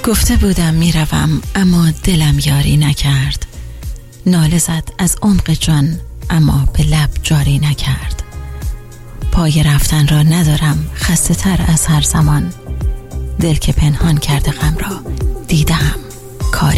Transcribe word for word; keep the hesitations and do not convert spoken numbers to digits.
گفته بودم میروم اما دلم یاری نکرد. ناله زد از عمق جان اما به لب جاری نکرد. پای رفتن را ندارم خسته تر از هر زمان. دل که پنهان کرده غم را دیدم کاری